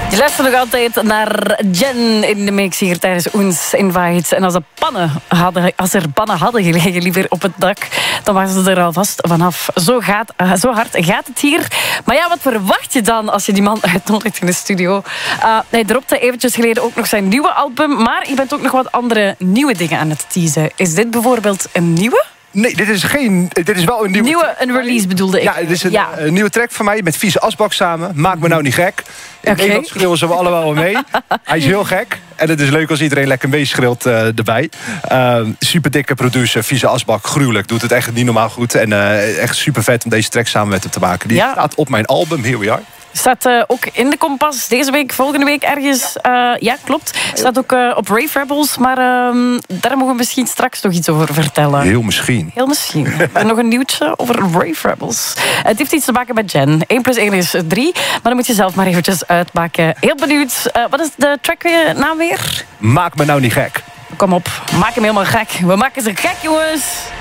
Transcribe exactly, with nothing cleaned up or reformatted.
Je luistert nog altijd naar Jen in de mix hier tijdens Oens Invite. En als, de pannen hadden, als er pannen hadden gelegen, liever op het dak, dan waren ze er alvast vanaf. Zo, gaat, uh, zo hard gaat het hier. Maar ja, wat verwacht je dan als je die man uitnodigt in de studio? Uh, hij dropte eventjes geleden ook nog zijn nieuwe album, maar je bent ook nog wat andere nieuwe dingen aan het teasen. Is dit bijvoorbeeld een nieuwe? Nee, dit is, geen, dit is wel een nieuwe... Nieuwe, een release bedoelde ik. Ja, dit is een, ja. een nieuwe track van mij met Vieze Asbak samen. Maak me nou niet gek. In Okay. Nederland schreeuwen ze allemaal wel mee. Hij is heel gek. En het is leuk als iedereen lekker meeschreeuwt uh, erbij. Uh, super dikke producer, Vieze Asbak, gruwelijk. Doet het echt niet normaal goed. En uh, echt super vet om deze track samen met hem te maken. Die ja. staat op mijn album, Here We Are. Staat uh, ook in de Kompas deze week, volgende week ergens. Uh, ja, klopt. Staat ook uh, op Rave Rebels, maar uh, daar mogen we misschien straks nog iets over vertellen. Heel misschien. Heel misschien. En nog een nieuwtje over Rave Rebels. Het heeft iets te maken met Jen. één plus één is drie, maar dan moet je zelf maar eventjes uitmaken. Heel benieuwd. Uh, wat is de tracknaam weer? Maak me nou niet gek. Kom op, maak hem helemaal gek. We maken ze gek, jongens.